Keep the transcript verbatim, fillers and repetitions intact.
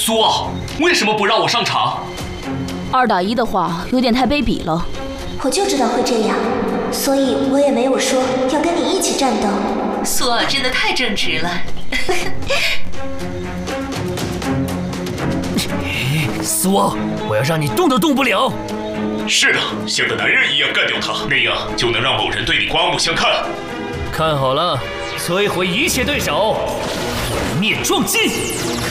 苏傲，为什么不让我上场？ 二打一的话有点太卑鄙了。 我就知道会这样，所以我也没有说要跟你一起战斗。 苏傲真的太正直了。 苏傲，我要让你动都动不了。 是的，像个男人一样干掉他，那样就能让某人对你刮目相看。 看好了，摧毁一切对手，毁灭撞击。